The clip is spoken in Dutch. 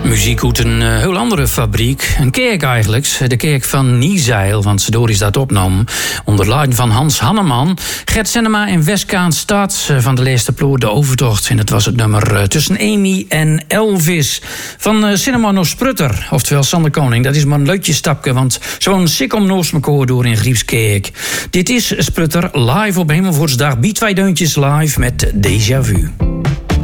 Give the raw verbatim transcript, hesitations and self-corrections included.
Muziek uit een uh, heel andere fabriek. Een kerk eigenlijk. De kerk van Niezeil. Want door is dat opgenomen. Onder leiding van Hans Hanneman. Gert Sennema en Westkaan Stad van de laatste ploeg De Overtocht. En dat was het nummer uh, tussen Amy en Elvis. Van uh, Cinnamon of Sprutter. Oftewel Sander Koning. Dat is maar een leutje stapje. Want zo'n sikkom noos mekaar door in Griepskerk. Dit is Sprutter live op Hemelvoortsdag. Bij twee deuntjes live met Déjà Vu.